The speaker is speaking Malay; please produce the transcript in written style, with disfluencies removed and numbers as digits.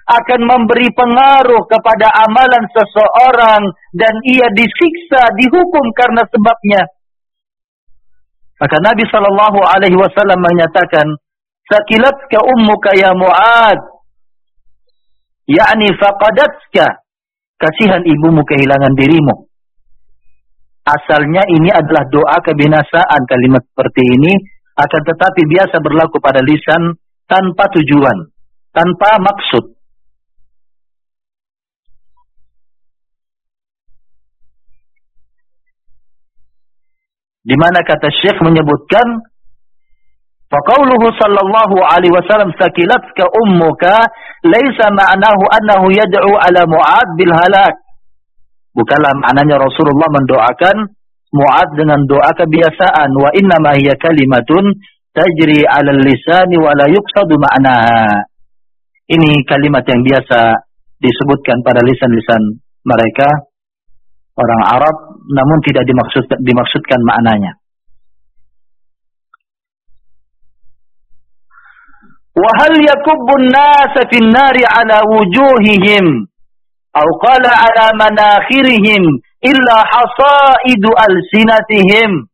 akan memberi pengaruh kepada amalan seseorang dan ia disiksa, dihukum karena sebabnya. Maka Nabi SAW menyatakan, sakilatka ummuka ya Mu'ad, yakni faqadatka, kasihan ibumu kehilangan dirimu. Asalnya ini adalah doa kebinasaan. Kalimat seperti ini akan tetapi biasa berlaku pada lisan tanpa tujuan, tanpa maksud. Di mana kata Syekh menyebutkan, faqauluhu sallallahu alaihi wasallam sakilatka ummuka laisa ma'nahu annahu yad'u ala Mu'ad bil halak. Bukanlah maknanya Rasulullah mendoakan Mu'ad dengan doa kebiasaan. Wa inna ma hiya kalimatun tajri 'ala al-lisani wa la yuqsadu ma'naha. Ini kalimat yang biasa disebutkan pada lisan-lisan mereka orang Arab, namun tidak dimaksudkan maknanya. Wa hal yakubbu an-nasa fi an-nari 'ala wujuhihim aw qala 'ala manakhirihim illa hasaidu alsinatihim.